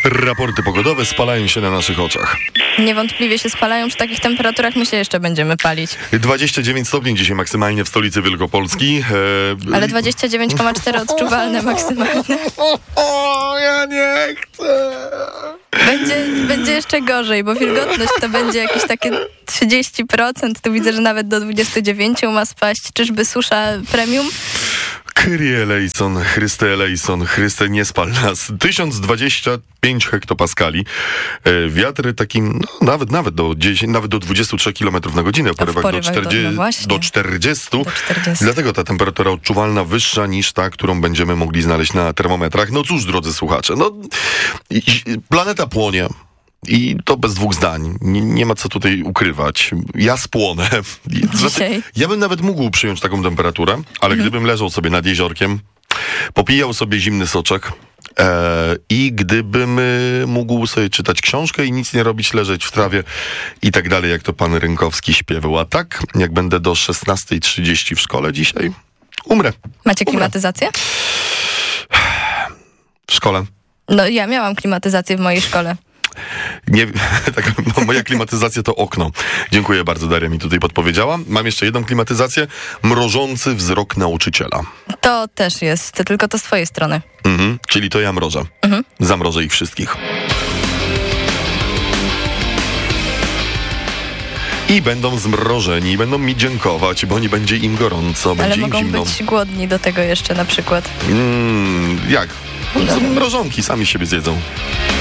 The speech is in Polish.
Raporty pogodowe spalają się na naszych oczach. Niewątpliwie się spalają. Przy takich temperaturach my się jeszcze będziemy palić. 29 stopni dzisiaj maksymalnie w stolicy Wielkopolski. Ale 29,4 odczuwalne maksymalne. O, ja nie chcę. Będzie jeszcze gorzej, bo wilgotność to będzie jakieś takie 30%. Tu widzę, że nawet do 29% ma spaść. Czyżby susza premium? Kyrie eleison, Chryste eleison, Chryste nie spal nas. 1025 hektopaskali. Wiatry takim, no, nawet do 23 km na godzinę, w porywach do 40. Dlatego ta temperatura odczuwalna wyższa niż ta, którą będziemy mogli znaleźć na termometrach. No cóż, drodzy słuchacze, planeta płonie. I to bez dwóch zdań. Nie ma co tutaj ukrywać. Ja spłonę. Ja bym nawet mógł przyjąć taką temperaturę, ale gdybym leżał sobie nad jeziorkiem, popijał sobie zimny soczek i gdybym mógł sobie czytać książkę i nic nie robić, leżeć w trawie i tak dalej, jak to pan Rynkowski śpiewał. A tak, jak będę do 16:30 w szkole dzisiaj, umrę. Macie klimatyzację? W szkole? No ja miałam klimatyzację w mojej szkole. Nie, moja klimatyzacja to okno. Dziękuję bardzo, Daria mi tutaj podpowiedziała. Mam jeszcze jedną klimatyzację. Mrożący wzrok nauczyciela. To też jest, tylko to z twojej strony. Czyli to ja mrożę. Zamrożę ich wszystkich. I będą zmrożeni, będą mi dziękować, bo nie będzie im gorąco, będzie im zimno. Ale mogą być głodni do tego jeszcze na przykład. Jak? Mrożonki sami siebie zjedzą.